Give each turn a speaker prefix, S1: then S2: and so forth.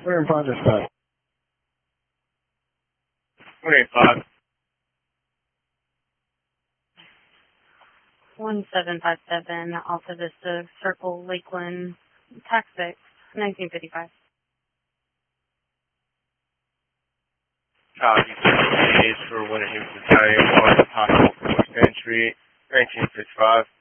S1: We're in progress, Pat.
S2: 185.
S3: 1757 Alta Vista Circle, Lakeland, Tax 6, 1955.
S2: Copy. Days for when it hits the time on possible forced entry, 1955.